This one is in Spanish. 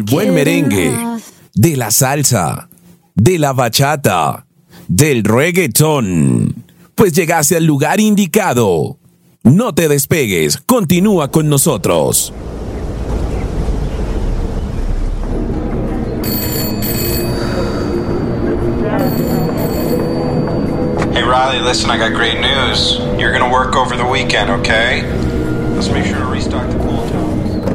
buen merengue, de la salsa, de la bachata, del reggaetón. Pues llegaste al lugar indicado. No te despegues, continúa con nosotros. Hey Riley, listen, I got great news. You're gonna work over the weekend, okay? Let's make sure to restock the pool.